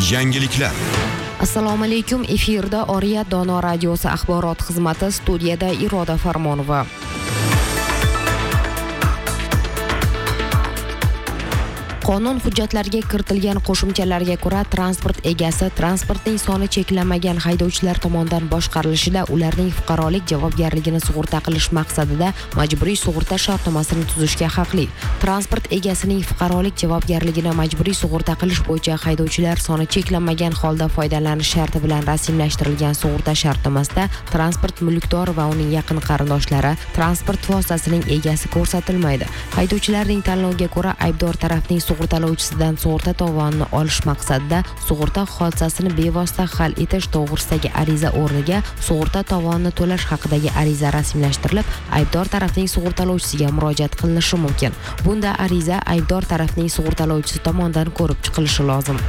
Yangiliklar. Assalomu alaykum. Efirda Oriyat Dono radiosi axborot xizmati, studiyada Iroda Farmonova. Qonun hujjatlariga kiritilgan qo'shimchalarga ko'ra, transport egasi transportning soni cheklanmagan haydovchilar tomonidan boshqarilishida ularning fuqarolik javobgarligini sug'urta qilish maqsadida majburiy sug'urta shartnomasini tuzishga haqli. Transport egasining fuqarolik javobgarligini majburiy sug'urta qilish bo'yicha haydovchilar soni cheklanmagan holda foydalanish sharti bilan rasmiylashtirilgan sug'urta shartnomasida transport mulkdori va uning yaqin qarindoshlari, transport vositasining egasi ko'rsatilmaydi. Haydovchilarning tanloviga ko'ra, aybdor tarafning sug'urtalovchisidan sug'urta tovonini olish maqsadida sug'urta hodisasini bevosita hal etish to'g'risidagi ariza o'rniga sug'urta tovonini to'lash haqidagi ariza rasmiylashtirilib, aybdor tarafning sug'urtalovchisiga murojaat qilinishi mumkin. Bunda ariza aybdor tarafning sug'urtalovchisi tomonidan ko'rib chiqilishi lozim.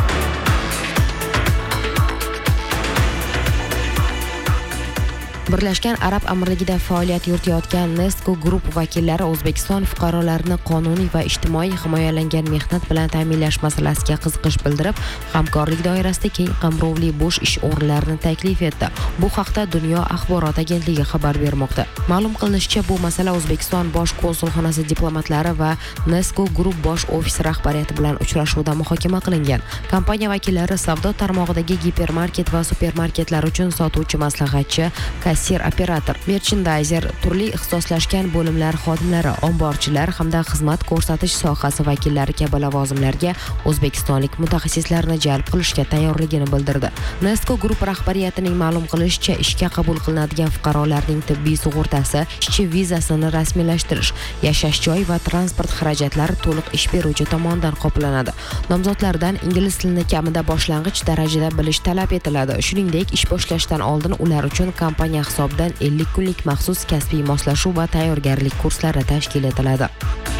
Birlashgan Arab Amirligida faoliyat yuritayotgan Nesco Group vakillari O'zbekiston fuqarolarini qonuniy va ijtimoiy himoyalangan mehnat bilan ta'minlash masalasiga qiziqish bildirib, hamkorlik doirasida keng qamrovli bo'sh ish o'rinlarini taklif etdi. Bu haqda Dunyo axborot agentligi xabar bermoqda. Ma'lum qilinishicha, bu masala O'zbekiston bosh konsulxonasi diplomatlari va Nesco Group bosh ofisi rahbariyati bilan uchrashuvda muhokama qilingan. Kompaniya vakillari savdo tarmog'idagi gipermarket va supermarketlar uchun sotuvchi maslahatchi, kassir operator, merchandizer, turli ixtisoslashgan bo'limlar xodimlari, omborchilar hamda xizmat ko'rsatish sohasi vakillari kabi lavozimlarga o'zbekistonlik mutaxassislarni jalb qilishga tayyorligini bildirdi. Nesco Group rahbariyatining ma'lum qilishicha, ishga qabul qilinadigan fuqarolarning tibbiy sug'urtasi, ishchi vizasini rasmiylashtirish, yashash joy va transport xarajatlari to'liq ish beruvchi tomonidan qoplanadi. Nomzodlardan ingliz tilini kamida boshlang'ich darajada bilish talab etiladi. Shuningdek, ish boshlashdan oldin ular uchun kompaniya hisobidan 50 kunlik maxsus kasbiy moslashuv va tayyorgarlik kurslari tashkil etiladi.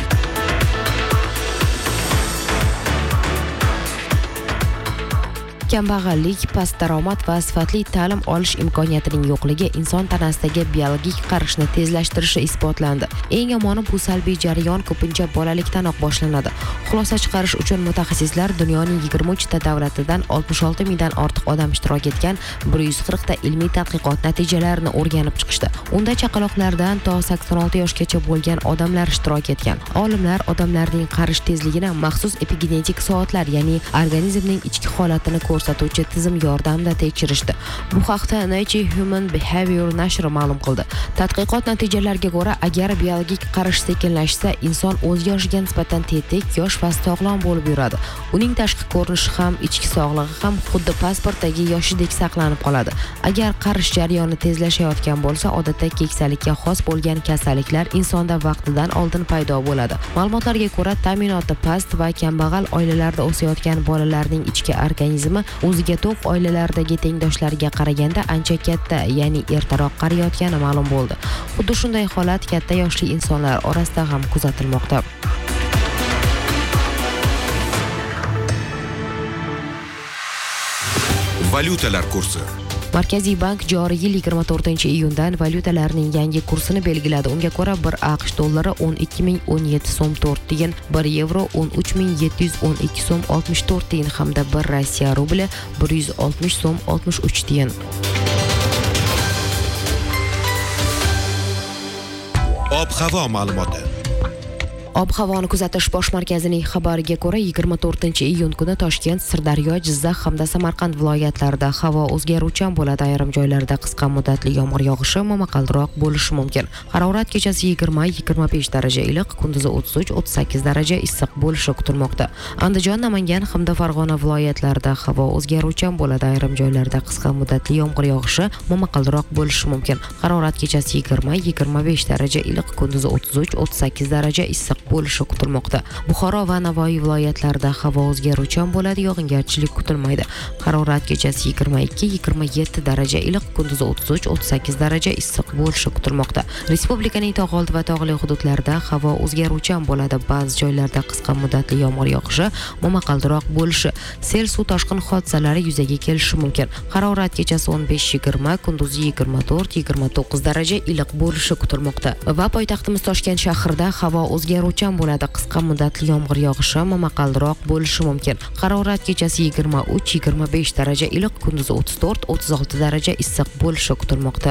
Kambag'allik, past daromad va sifatli ta'lim olish imkoniyatining yo'qligi inson tanasidagi biologik qarishni tezlashtirishi isbotlandi. Eng yomoni bu salbiy jarayon ko'pincha bolalikdanoq boshlanadi. Xulosa chiqarish uchun mutaxassislar dunyoning 23 ta davlatidan 66 mingdan ortiq odam ishtirok etgan 140 ta ilmiy tadqiqot natijalarini o'rganib chiqishdi. Unda chaqaloqlardan to 86 yoshgacha bo'lgan odamlar ishtirok etgan. Olimlar odamlarning qarish tezligini maxsus epigenetik soatlar, ya'ni organizmning ichki holatini ko'rsatuvchi tizim yordamida tekshirishdi. Bu haqda Nature Human Behavior nashri ma'lum qildi. Tadqiqot natijalariga ko'ra, agar biologik qarish sekinlashsa, inson o'z yoshiga nisbatan tetik, yosh va sog'lom bo'lib yuradi. Uning tashqi ko'rinishi ham, ichki sog'lig'i ham xuddi pasportdagi yoshidek saqlanib qoladi. Agar qarish jarayoni tezlashayotgan bo'lsa, odatda keksalikka xos bo'lgan kasalliklar insonda vaqtidan oldin paydo bo'ladi. Ma'lumotlarga ko'ra, ta'minoti past va kambag'al oilalarda o'sayotgan bolalarning ichki organizmi o'ziga to'q oilalardagi tengdoshlariga qaraganda ancha katta, ya'ni ertaroq qariyotgani ma'lum bo'ldi. Xuddi shunday holat katta yoshli insonlar orasida ham kuzatilmoqda. Valyutalar kursi. Markaziy bank joriy yil 24-iyundan valyutalarning yangi kursini belgiladi. Unga ko'ra, 1 AQSh dollari 12.017 so'm 4 tiyin, 1 yevro 13.712 so'm 64 tiyin hamda 1 Rossiya rubli 160 so'm 63 tiyin. Ob-havo ma'lumoti. Ob-havoni kuzatish bosh markazining xabariga ko'ra, 24-iyun kuni Toshkent, Sirdaryo, Jizzax hamda Samarqand viloyatlarida havo o'zgaruvchan bo'ladi. Ayrim joylarda qisqa muddatli yomg'ir yog'ishi, momaqaldiroq bo'lishi mumkin. Harorat kechasi 20-25 daraja iliq, kunduzi 33-38 daraja issiq bo'lishi kutilmoqda. Andijon, Namangan hamda Farg'ona viloyatlarida havo o'zgaruvchan bo'ladi. Ayrim joylarda qisqa muddatli yomg'ir yog'ishi, momaqaldiroq bo'lishi mumkin. Harorat kechasi 20-25 daraja iliq, kunduzi 33-38 daraja issiq bo'lishi kutilmoqda. Buxoro va Navoiy viloyatlarida havo o'zgaruvchan bo'ladi, yog'ingarchilik kutilmaydi. Harorat kechasi 22-27 daraja iliq, kunduzi 33-38 daraja issiq bo'lishi kutilmoqda. Respublikaning tog' oldi va tog'li hududlarida havo o'zgaruvchan bo'ladi. Ba'zi joylarda qisqa muddatli yomg'ir yog'ishi, momaqaldiroq bo'lishi, sel, suv toshqin hodisalari yuzaga kelishi mumkin. Harorat kechasi 15-20, kunduzi 24-29 daraja iliq bo'lishi kutilmoqda. Va poytaxtimiz Toshkent shahrida havo o'zgaruvchan qizg'aruvchan bo'ladi. Qisqa muddatli yomg'ir yog'ishi momaqaldiroq bo'lishi mumkin. Harorat kechasi 23-25 daraja iliq, kunduzi 34-36 daraja issiq bo'lishi kutilmoqda.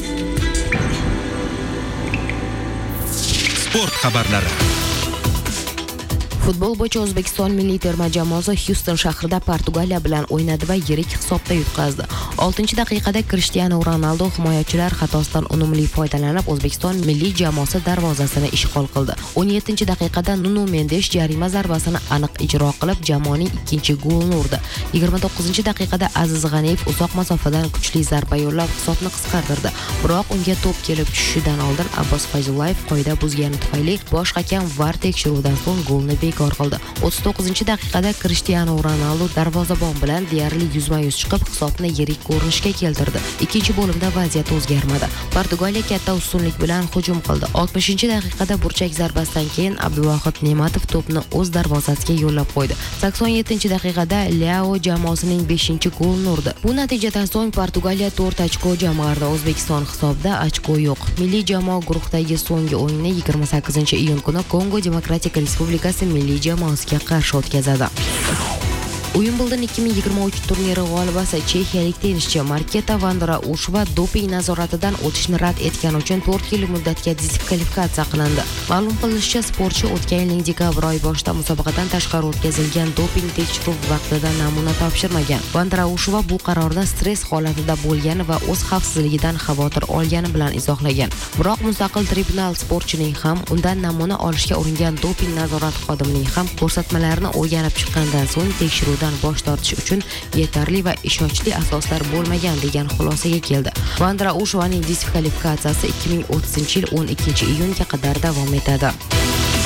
Sport xabarlari. Futbol bo'yicha O'zbekiston milliy terma jamoasi Houston shahrida Portugaliya bilan o'ynadi va yirik hisobda yutqazdi. 6-daqiqada Cristiano Ronaldo himoyachilar xatosidan unumli foydalanib O'zbekiston milliy jamoasi darvozasini ishg'ol qildi. 17-daqiqada Nuno Mendes jarima zarbasini aniq ijro qilib jamoaning ikkinchi golini urdi. 29-daqiqada Aziz G'aniyev uzoq masofadan kuchli zarba yo'llab hisobni qisqartirdi. Biroq unga to'p kelib tushishidan oldin Abbos Fayzullayev qoida buzgani tufayli bosh hakam VAR tekshiruvidan so'ng golni bekor qildi. 39-daqiqada Cristiano Ronaldo darvozabon bilan deyarli yuzma-yuz chiqib hisobni yirik ko'rinishga keltirdi. Ikkinchi bo'limda vaziyat o'zgarmadi. Portugaliya katta ustunlik bilan hujum qildi. 60-daqiqada burchak zarbasidan keyin Abduvohid Ne'matov to'pni o'z darvozasiga yo'llab qo'ydi. 87-daqiqada Leao jamoasining 5-golini urdi. Bu natijadan so'ng Portugaliya 4 ochko jamg'ardi. O'zbekiston hisobda ochko yo'q. Milliy jamoa guruhdagi so'nggi o'yinni 28-iyun kuni Kongo Demokratik Respublikasi milliy jamoasiga qarshi o'tkazadi. Wimbledon 2023 turniri g'olibasi chexiyalik tennischi Marketa Vandraushova doping nazoratidan o'tishni rad etgani uchun 4 yil muddatga diskvalifikatsiya qilindi. Ma'lum qilishicha, sportchi o'tgan yilning dekabr oyi boshida musobaqadan tashqari o'tkazilgan doping tekshiruv vaqtida namuna topshirmagan. Vandraushova bu qarorni stress holatida bo'lgani va o'z xavfsizligidan xavotir olgani bilan izohlagan. Biroq mustaqil tribunal sportchining ham undan namuna olishga uringan doping nazorat xodimining ham ko'rsatmalarini o'rganib chiqqandan so'ng tekshiruv bosh tortish uchun yetarli va ishonchli asoslar bo'lmagan degan xulosaga keldi. Vandraushovaning diskvalifikatsiyasi 2030-yil 12-iyunga qadar davom etadi.